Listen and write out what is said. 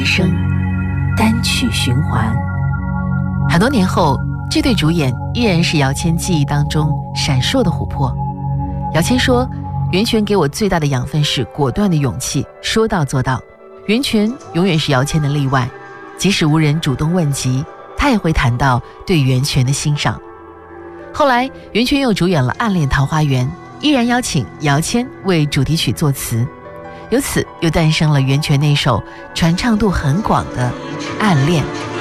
声，单曲循环。很多年后，这对主演依然是姚谦记忆当中闪烁的琥珀。姚谦说，袁泉给我最大的养分是果断的勇气，说到做到。袁泉永远是姚谦的例外，即使无人主动问及，他也会谈到对袁泉的欣赏。后来袁泉又主演了《暗恋桃花源》，依然邀请姚谦为主题曲作词，由此又诞生了袁泉那首传唱度很广的《暗恋》。